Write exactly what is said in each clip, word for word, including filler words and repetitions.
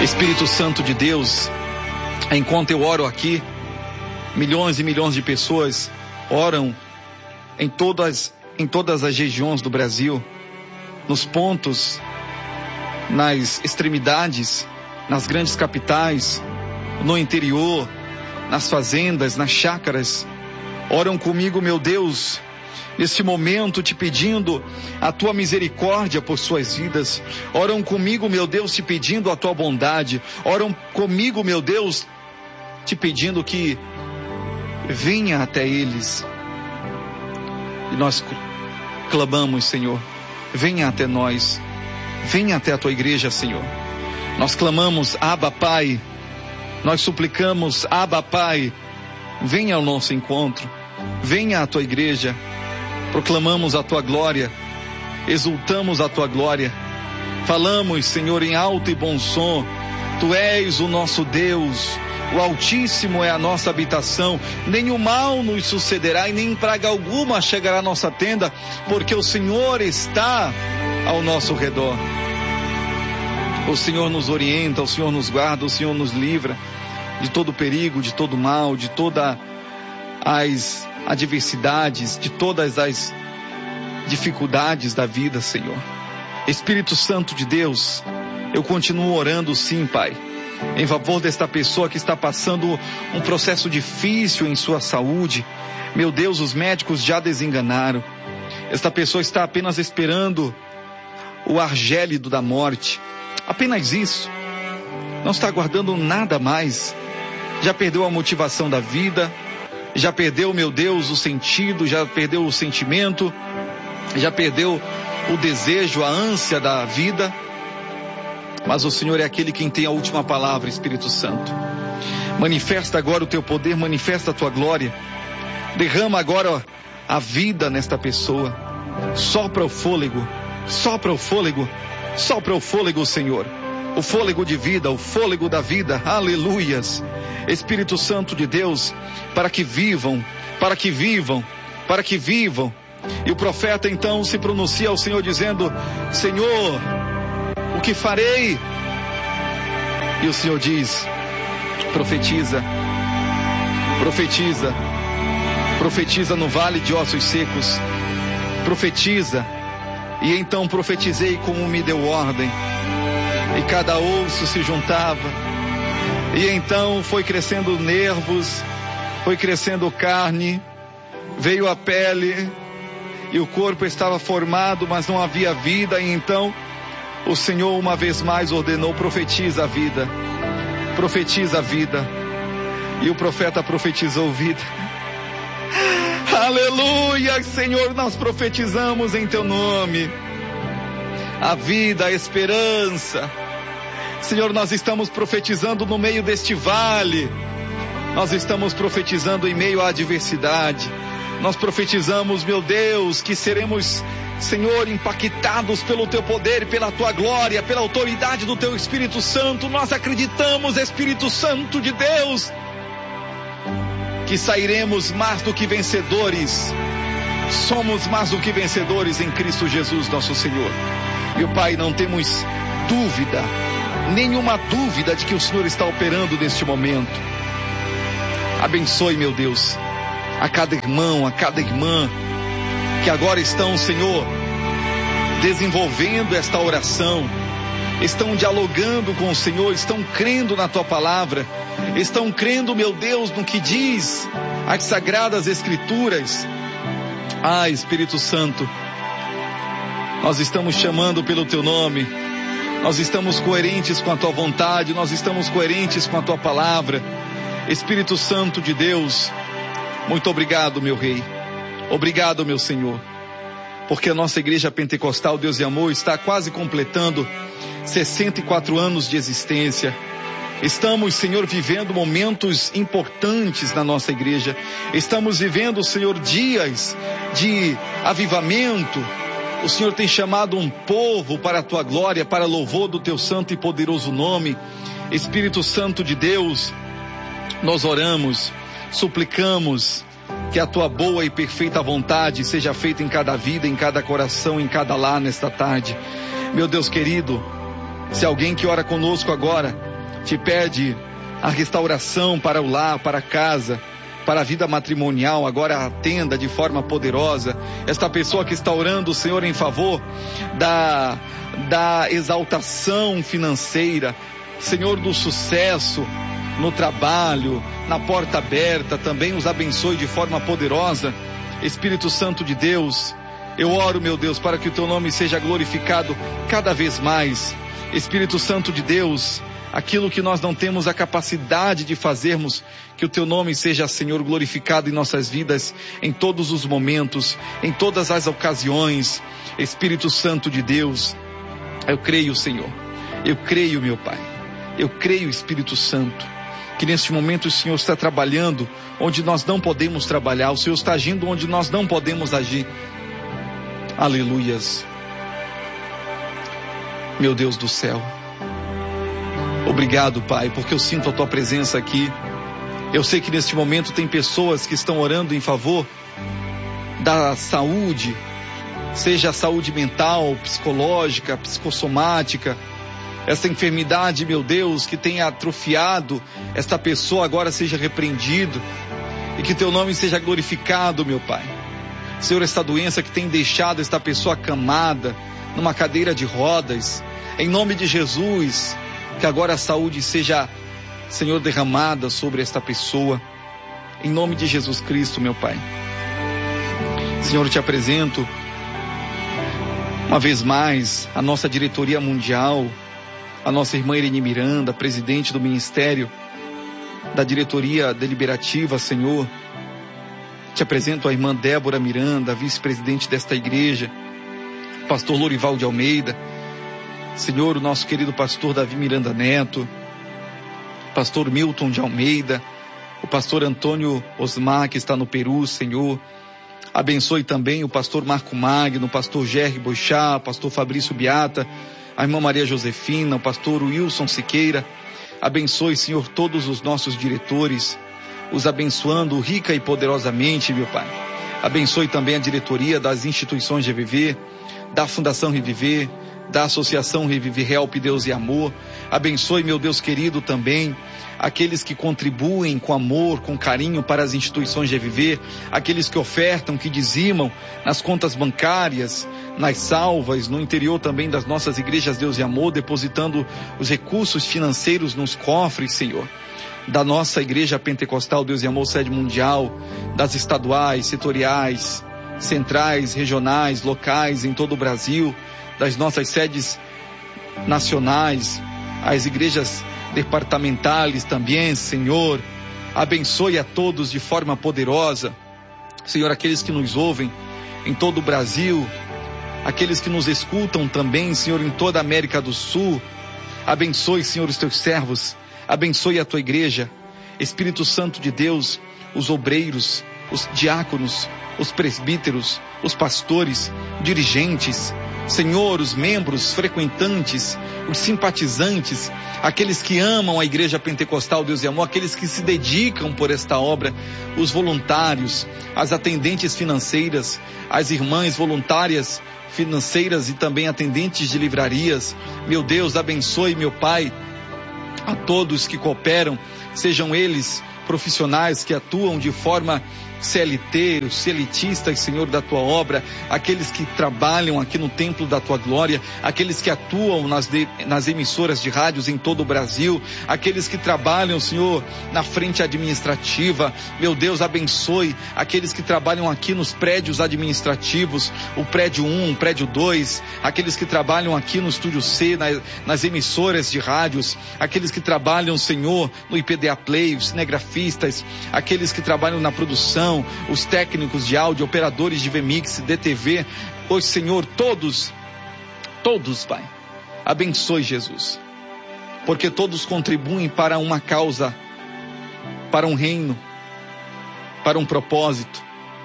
Espírito Santo de Deus, enquanto eu oro aqui, milhões e milhões de pessoas oram em todas, em todas as regiões do Brasil, nos pontos, nas extremidades, nas grandes capitais, no interior, nas fazendas, nas chácaras. Oram comigo, meu Deus, neste momento te pedindo a tua misericórdia por suas vidas. Oram comigo, meu Deus, te pedindo a tua bondade. Oram comigo, meu Deus, te pedindo que venha até eles. E nós clamamos, Senhor, venha até nós, venha até a tua igreja, Senhor. Nós clamamos, Abba, Pai. Nós suplicamos, Abba, Pai, venha ao nosso encontro, venha à tua igreja. Proclamamos a tua glória, exultamos a tua glória. Falamos, Senhor, em alto e bom som, tu és o nosso Deus, o Altíssimo é a nossa habitação. Nenhum mal nos sucederá e nem praga alguma chegará à nossa tenda, porque o Senhor está ao nosso redor. O Senhor nos orienta, o Senhor nos guarda, o Senhor nos livra de todo perigo, de todo mal, de todas as adversidades, de todas as dificuldades da vida, Senhor. Espírito Santo de Deus, eu continuo orando sim, Pai, em favor desta pessoa que está passando um processo difícil em sua saúde. Meu Deus, os médicos já desenganaram. Esta pessoa está apenas esperando o ar gélido da morte. Apenas isso. Não está aguardando nada mais. Já perdeu a motivação da vida. Já perdeu, meu Deus, o sentido. Já perdeu o sentimento. Já perdeu o desejo, a ânsia da vida. Mas o Senhor é aquele quem tem a última palavra, Espírito Santo. Manifesta agora o teu poder, manifesta a tua glória. Derrama agora a vida nesta pessoa. Sopra o fôlego, sopra o fôlego, sopra o fôlego, Senhor. O fôlego de vida, o fôlego da vida, aleluias. Espírito Santo de Deus, para que vivam, para que vivam, para que vivam. E o profeta então se pronuncia ao Senhor dizendo, Senhor, o que farei? E o Senhor diz, profetiza, profetiza, profetiza no vale de ossos secos, profetiza. E então profetizei como me deu ordem, e cada osso se juntava, e então foi crescendo nervos, foi crescendo carne, veio a pele, e o corpo estava formado, mas não havia vida. E então o Senhor uma vez mais ordenou, profetiza a vida, profetiza a vida. E o profeta profetizou vida. Aleluia, Senhor, nós profetizamos em teu nome a vida, a esperança. Senhor, nós estamos profetizando no meio deste vale. Nós estamos profetizando em meio à adversidade. Nós profetizamos, meu Deus, que seremos, Senhor, impactados pelo teu poder, pela tua glória, pela autoridade do teu Espírito Santo. Nós acreditamos, Espírito Santo de Deus, que sairemos mais do que vencedores. Somos mais do que vencedores em Cristo Jesus, nosso Senhor. Meu Pai, não temos dúvida, nenhuma dúvida de que o Senhor está operando neste momento. Abençoe, meu Deus, a cada irmão, a cada irmã que agora estão, Senhor, desenvolvendo esta oração, estão dialogando com o Senhor, estão crendo na tua palavra, estão crendo, meu Deus, no que diz as sagradas escrituras. Ah, Espírito Santo, nós estamos chamando pelo teu nome, nós estamos coerentes com a tua vontade, nós estamos coerentes com a tua palavra. Espírito Santo de Deus, muito obrigado, meu Rei, obrigado, meu Senhor, porque a nossa igreja pentecostal Deus e Amor está quase completando sessenta e quatro anos de existência. Estamos, Senhor, vivendo momentos importantes na nossa igreja. Estamos vivendo, Senhor, dias de avivamento. O Senhor tem chamado um povo para a tua glória, para louvor do teu santo e poderoso nome. Espírito Santo de Deus, nós oramos, suplicamos que a tua boa e perfeita vontade seja feita em cada vida, em cada coração, em cada lar nesta tarde. Meu Deus querido, se alguém que ora conosco agora te pede a restauração para o lar, para a casa, para a vida matrimonial. Agora atenda de forma poderosa esta pessoa que está orando, Senhor, em favor da, da exaltação financeira, Senhor, do sucesso no trabalho, na porta aberta. Também os abençoe de forma poderosa. Espírito Santo de Deus, eu oro, meu Deus, para que o teu nome seja glorificado cada vez mais. Espírito Santo de Deus, aquilo que nós não temos a capacidade de fazermos, que o teu nome seja, Senhor, glorificado em nossas vidas, em todos os momentos, em todas as ocasiões. Espírito Santo de Deus, eu creio, Senhor, eu creio, meu Pai, eu creio, Espírito Santo, que neste momento o Senhor está trabalhando onde nós não podemos trabalhar, o Senhor está agindo onde nós não podemos agir. Aleluias. Meu Deus do céu, obrigado, Pai, porque eu sinto a tua presença aqui. Eu sei que neste momento tem pessoas que estão orando em favor da saúde, seja a saúde mental, psicológica, psicossomática. Essa enfermidade, meu Deus, que tem atrofiado esta pessoa, agora seja repreendido e que teu nome seja glorificado, meu Pai. Senhor, esta doença que tem deixado esta pessoa acamada numa cadeira de rodas, em nome de Jesus, que agora a saúde seja, Senhor, derramada sobre esta pessoa, em nome de Jesus Cristo, meu Pai. Senhor, eu te apresento uma vez mais a nossa diretoria mundial, a nossa irmã Irene Miranda, presidente do Ministério da Diretoria Deliberativa, Senhor. Te apresento a irmã Débora Miranda, vice-presidente desta igreja, pastor Lorival de Almeida, Senhor, o nosso querido pastor Davi Miranda Neto, pastor Milton de Almeida, o pastor Antônio Osmar, que está no Peru, Senhor. Abençoe também o pastor Marco Magno, o pastor Gerry Boixá, o pastor Fabrício Beata, a irmã Maria Josefina, o pastor Wilson Siqueira. Abençoe, Senhor, todos os nossos diretores, os abençoando rica e poderosamente, meu Pai. Abençoe também a diretoria das instituições Reviver, da Fundação Reviver, da Associação Reviver Help Deus e Amor. Abençoe, meu Deus querido, também aqueles que contribuem com amor, com carinho para as instituições Reviver, aqueles que ofertam, que dizimam nas contas bancárias, nas salvas, no interior também das nossas igrejas Deus e Amor, depositando os recursos financeiros nos cofres, Senhor, da nossa igreja pentecostal Deus e Amor Sede Mundial, das estaduais, setoriais, centrais, regionais, locais em todo o Brasil, das nossas sedes nacionais, as igrejas departamentales também, Senhor. Abençoe a todos de forma poderosa, Senhor, aqueles que nos ouvem em todo o Brasil, aqueles que nos escutam também, Senhor, em toda a América do Sul. Abençoe, Senhor, os teus servos, abençoe a tua igreja, Espírito Santo de Deus, os obreiros, os diáconos, os presbíteros, os pastores, dirigentes, Senhor, os membros, frequentantes, os simpatizantes, aqueles que amam a igreja pentecostal Deus e Amor, aqueles que se dedicam por esta obra, os voluntários, as atendentes financeiras, as irmãs voluntárias financeiras e também atendentes de livrarias. Meu Deus, abençoe, meu Pai, a todos que cooperam, sejam eles profissionais que atuam de forma C L T, os celitistas, Senhor, da tua obra, aqueles que trabalham aqui no templo da tua glória, aqueles que atuam nas, de, nas emissoras de rádios em todo o Brasil, aqueles que trabalham, Senhor, na frente administrativa. Meu Deus, abençoe aqueles que trabalham aqui nos prédios administrativos, o prédio um, o prédio dois, aqueles que trabalham aqui no estúdio C, nas, nas emissoras de rádios, aqueles que trabalham, Senhor, no I P D A Play, os cinegrafistas, aqueles que trabalham na produção, os técnicos de áudio, operadores de V Mix, D T V, hoje, Senhor, todos, todos, Pai, abençoe, Jesus, porque todos contribuem para uma causa, para um reino, para um propósito,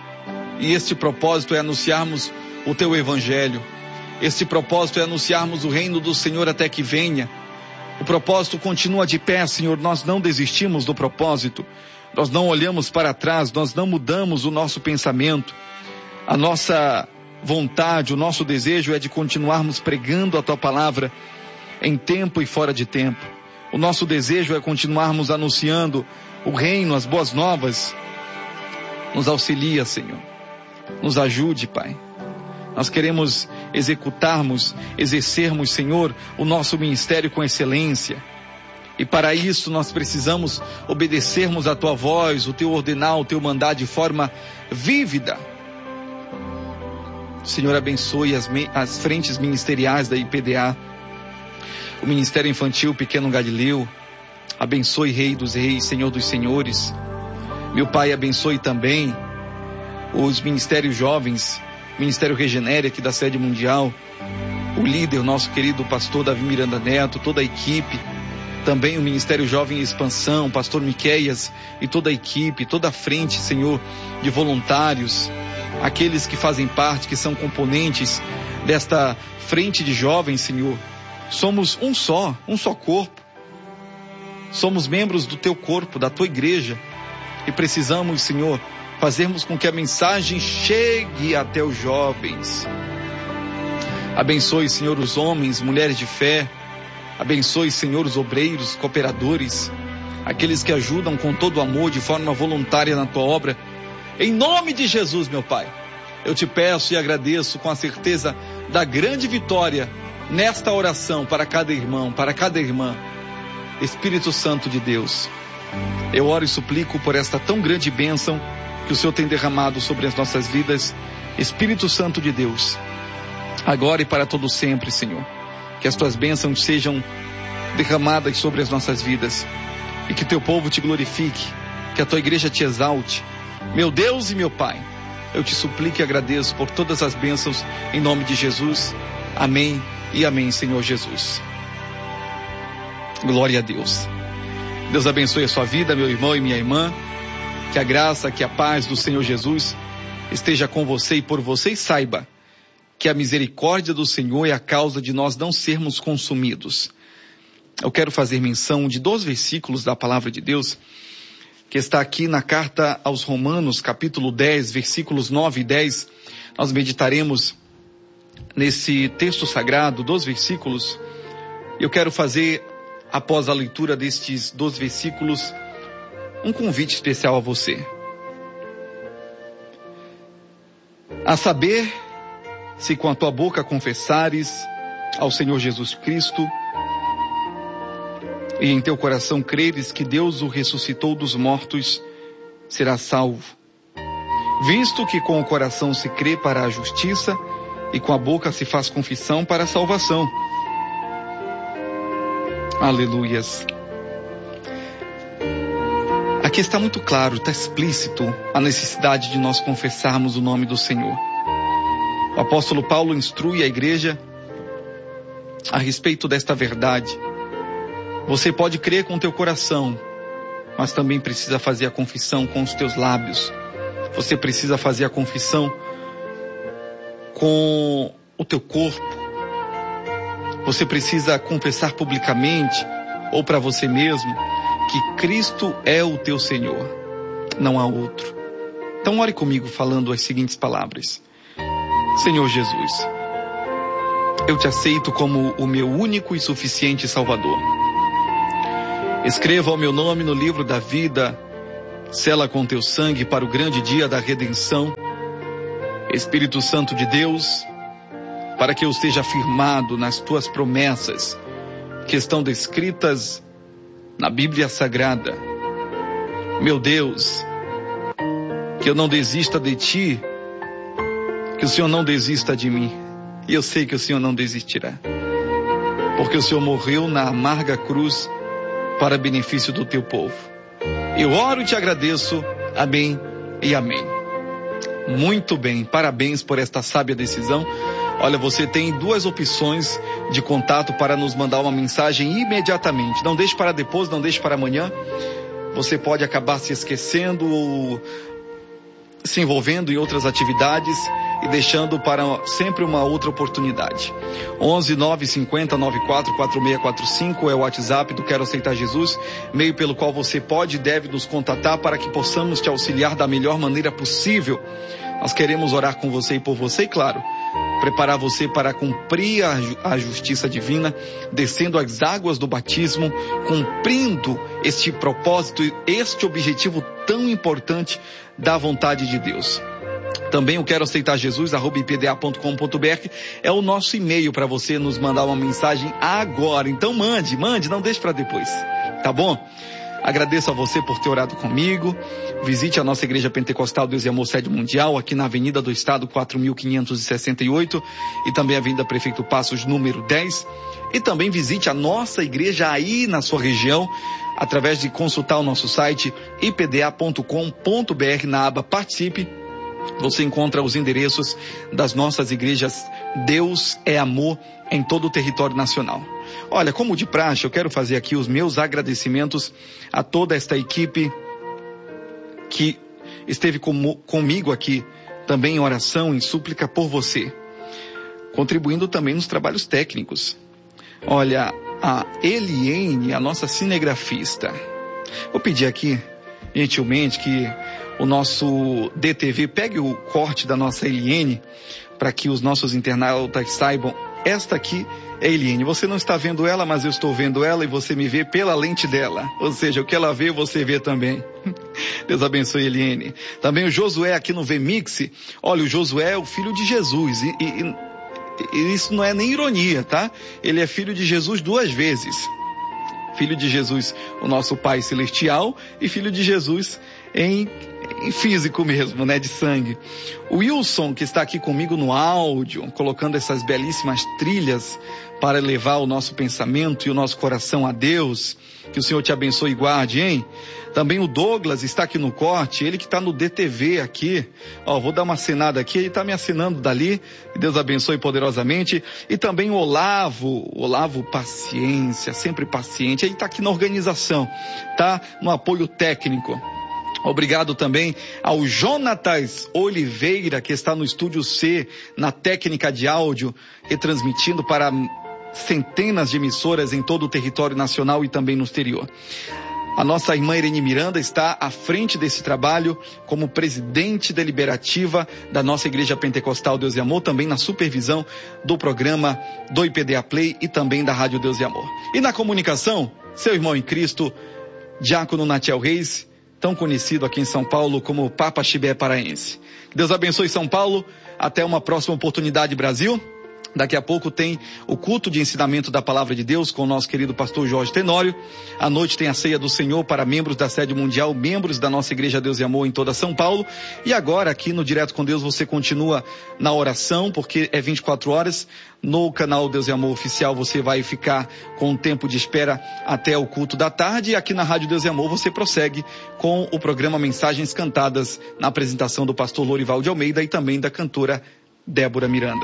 e este propósito é anunciarmos o teu evangelho, este propósito é anunciarmos o reino do Senhor até que venha. O propósito continua de pé, Senhor, nós não desistimos do propósito, nós não olhamos para trás, nós não mudamos o nosso pensamento. A nossa vontade, o nosso desejo é de continuarmos pregando a tua palavra em tempo e fora de tempo. O nosso desejo é continuarmos anunciando o reino, as boas novas. Nos auxilia, Senhor. Nos ajude, Pai. Nós queremos executarmos, exercermos, Senhor, o nosso ministério com excelência. E para isso nós precisamos obedecermos a Tua voz, o Teu ordenar, o Teu mandar de forma vívida. Senhor, abençoe as, as frentes ministeriais da I P D A, o Ministério Infantil Pequeno Galileu. Abençoe Rei dos Reis, Senhor dos Senhores. Meu Pai, abençoe também os Ministérios Jovens, Ministério Regenere aqui da Sede Mundial, o líder, o nosso querido pastor Davi Miranda Neto, toda a equipe, também o Ministério Jovem em Expansão, pastor Miqueias e toda a equipe, toda a frente, Senhor, de voluntários, aqueles que fazem parte, que são componentes desta frente de jovens, Senhor. Somos um só, um só corpo. Somos membros do Teu corpo, da Tua igreja. E precisamos, Senhor, fazermos com que a mensagem chegue até os jovens. Abençoe, Senhor, os homens, mulheres de fé. Abençoe, Senhor, os obreiros, cooperadores, aqueles que ajudam com todo amor, de forma voluntária na Tua obra. Em nome de Jesus, meu Pai, eu te peço e agradeço com a certeza da grande vitória nesta oração para cada irmão, para cada irmã. Espírito Santo de Deus, eu oro e suplico por esta tão grande bênção que o Senhor tem derramado sobre as nossas vidas. Espírito Santo de Deus, agora e para todo sempre, Senhor, que as Tuas bênçãos sejam derramadas sobre as nossas vidas e que Teu povo te glorifique, que a Tua igreja te exalte. Meu Deus e meu Pai, eu te suplico e agradeço por todas as bênçãos em nome de Jesus. Amém e amém, Senhor Jesus. Glória a Deus. Deus abençoe a sua vida, meu irmão e minha irmã. Que a graça, que a paz do Senhor Jesus esteja com você e por você, e saiba que a misericórdia do Senhor é a causa de nós não sermos consumidos. Eu quero fazer menção de dois versículos da palavra de Deus, que está aqui na carta aos Romanos, capítulo dez, versículos nove e dez. Nós meditaremos nesse texto sagrado, dois versículos. Eu quero fazer, após a leitura destes dois versículos, um convite especial a você. A saber, se com a tua boca confessares ao Senhor Jesus Cristo e em teu coração creres que Deus o ressuscitou dos mortos, serás salvo. Visto que com o coração se crê para a justiça e com a boca se faz confissão para a salvação. Aleluias. Aqui está muito claro, está explícito a necessidade de nós confessarmos o nome do Senhor. O apóstolo Paulo instrui a igreja a respeito desta verdade. Você pode crer com o teu coração, mas também precisa fazer a confissão com os teus lábios. Você precisa fazer a confissão com o teu corpo. Você precisa confessar publicamente, ou para você mesmo, que Cristo é o teu Senhor, não há outro. Então ore comigo falando as seguintes palavras. Senhor Jesus, eu te aceito como o meu único e suficiente Salvador. Escreva o meu nome no livro da vida, sela com teu sangue para o grande dia da redenção. Espírito Santo de Deus, para que eu esteja firmado nas tuas promessas que estão descritas na Bíblia Sagrada. Meu Deus, que eu não desista de ti, que o Senhor não desista de mim. E eu sei que o Senhor não desistirá, porque o Senhor morreu na amarga cruz para benefício do teu povo. Eu oro e te agradeço. Amém e amém. Muito bem, parabéns por esta sábia decisão. Olha, você tem duas opções de contato para nos mandar uma mensagem imediatamente. Não deixe para depois, não deixe para amanhã. Você pode acabar se esquecendo ou se envolvendo em outras atividades e deixando para sempre uma outra oportunidade. onze nove cinquenta nove quatro quatro seis quatro cinco é o WhatsApp do Quero Aceitar Jesus, meio pelo qual você pode e deve nos contatar para que possamos te auxiliar da melhor maneira possível. Nós queremos orar com você e por você, e claro, preparar você para cumprir a, a justiça divina, descendo as águas do batismo, cumprindo este propósito, este objetivo tão importante da vontade de Deus. Também eu quero aceitar Jesus, arroba i p d a ponto com ponto b r, é o nosso e-mail para você nos mandar uma mensagem agora. Então mande, mande, não deixe para depois, tá bom? Agradeço a você por ter orado comigo. Visite a nossa Igreja Pentecostal Deus e Amor Sede Mundial, aqui na Avenida do Estado quatro mil quinhentos e sessenta e oito e também a Avenida Prefeito Passos, número dez. E também visite a nossa igreja aí na sua região, através de consultar o nosso site i p d a ponto com ponto b r. Na aba Participe, você encontra os endereços das nossas igrejas Deus é Amor em todo o território nacional. Olha, como de praxe, eu quero fazer aqui os meus agradecimentos a toda esta equipe que esteve com, comigo aqui, também em oração, em súplica por você, contribuindo também nos trabalhos técnicos. Olha, a Eliene, a nossa cinegrafista. Vou pedir aqui, gentilmente, que o nosso D T V pegue o corte da nossa Eliene, para que os nossos internautas saibam. Esta aqui é Eliene. Você não está vendo ela, mas eu estou vendo ela e você me vê pela lente dela. Ou seja, o que ela vê, você vê também. Deus abençoe, Eliene. Também o Josué aqui no V-Mix. Olha, o Josué é o filho de Jesus. E, e, e isso não é nem ironia, tá? Ele é filho de Jesus duas vezes. Filho de Jesus, o nosso Pai Celestial, e filho de Jesus em, em físico mesmo, né, de sangue. O Wilson, que está aqui comigo no áudio, colocando essas belíssimas trilhas para elevar o nosso pensamento e o nosso coração a Deus. Que o Senhor te abençoe e guarde, hein? Também o Douglas está aqui no corte, ele que está no D T V aqui. Ó, vou dar uma acenada aqui, ele está me acenando dali. Que Deus abençoe poderosamente. E também o Olavo, Olavo Paciência, sempre paciente. Ele está aqui na organização, tá? No apoio técnico. Obrigado também ao Jonatas Oliveira, que está no Estúdio C, na técnica de áudio, retransmitindo para centenas de emissoras em todo o território nacional e também no exterior. A nossa irmã Irene Miranda está à frente desse trabalho como presidente deliberativa da nossa Igreja Pentecostal Deus e Amor, também na supervisão do programa do I P D A Play e também da Rádio Deus e Amor. E na comunicação, seu irmão em Cristo, Diácono Natiel Reis, tão conhecido aqui em São Paulo como Papa Chibé Paraense. Deus abençoe São Paulo. Até uma próxima oportunidade, Brasil. Daqui a pouco tem o culto de ensinamento da Palavra de Deus com o nosso querido pastor Jorge Tenório. À noite tem a ceia do Senhor para membros da Sede Mundial, membros da nossa Igreja Deus e Amor em toda São Paulo. E agora aqui no Direto com Deus você continua na oração, porque é vinte e quatro horas. No canal Deus e Amor Oficial você vai ficar com um tempo de espera até o culto da tarde. E aqui na Rádio Deus e Amor você prossegue com o programa Mensagens Cantadas, na apresentação do pastor Lorival de Almeida e também da cantora Débora Miranda.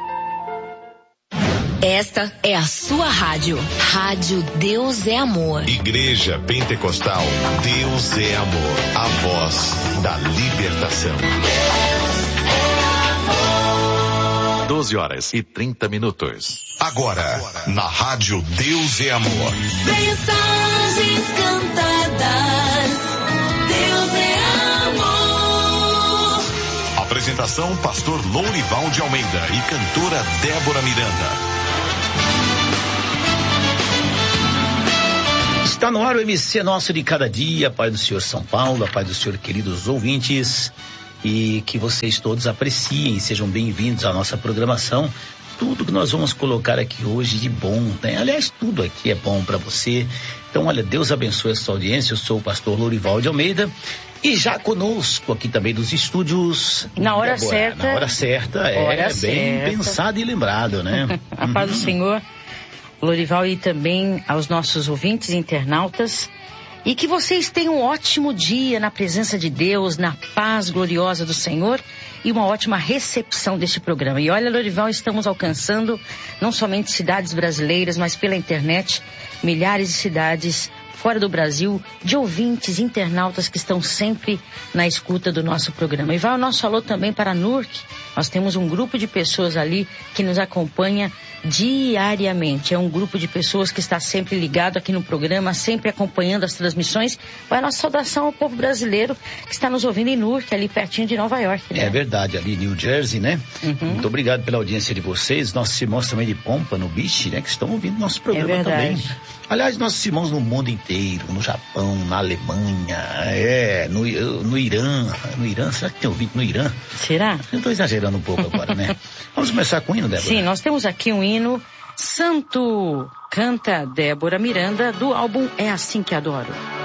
Esta é a sua rádio. Rádio Deus é Amor. Igreja Pentecostal Deus é Amor. A voz da libertação. doze horas e trinta minutos. Agora, na Rádio Deus é Amor. Mensagens cantadas. Deus é Amor. Apresentação: pastor Lourival de Almeida e cantora Débora Miranda. Está no ar o M C Nosso de Cada Dia, Pai do Senhor São Paulo, a Pai do Senhor, queridos ouvintes, e que vocês todos apreciem e sejam bem-vindos à nossa programação. Tudo que nós vamos colocar aqui hoje de bom, né? Aliás, tudo aqui é bom para você. Então, olha, Deus abençoe a sua audiência. Eu sou o pastor Lourival de Almeida e já conosco aqui também dos estúdios. Na hora Débora, certa. Na hora certa, hora é certa. Bem pensado e lembrado, né? A paz do Senhor, Lourival, e também aos nossos ouvintes e internautas. E que vocês tenham um ótimo dia na presença de Deus, na paz gloriosa do Senhor e uma ótima recepção deste programa. E olha, Lourival, estamos alcançando não somente cidades brasileiras, mas pela internet, milhares de cidades fora do Brasil, de ouvintes, internautas que estão sempre na escuta do nosso programa. E vai o nosso alô também para a N U R C. Nós temos um grupo de pessoas ali que nos acompanha diariamente. É um grupo de pessoas que está sempre ligado aqui no programa, sempre acompanhando as transmissões. Vai a nossa saudação ao povo brasileiro que está nos ouvindo em Newark, ali pertinho de Nova York. Né? É verdade, ali em New Jersey, né? Uhum. Muito obrigado pela audiência de vocês. Nossos irmãos também de Pompano Beach, né? Que estão ouvindo nosso programa é também. Aliás, nossos irmãos no mundo inteiro, no Japão, na Alemanha, é, no, no Irã. No Irã, será que tem ouvinte no Irã? Será? Eu estou exagerando um pouco agora, né? Vamos começar com o hino, Débora? Sim, nós temos aqui um hino Santo, canta Débora Miranda, do álbum É Assim Que Adoro.